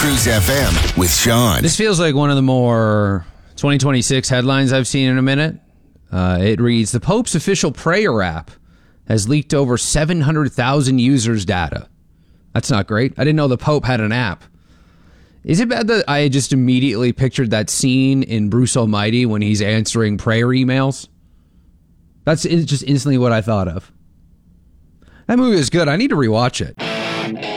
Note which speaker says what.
Speaker 1: Cruise FM with Sean.
Speaker 2: This feels like one of the more 2026 headlines I've seen in a minute. It reads, the Pope's official prayer app has leaked over 700,000 users' data. That's not great. I didn't know the Pope had an app. Is it bad that I just immediately pictured that scene in Bruce Almighty when he's answering prayer emails? That's just instantly what I thought of. That movie is good. I need to rewatch it.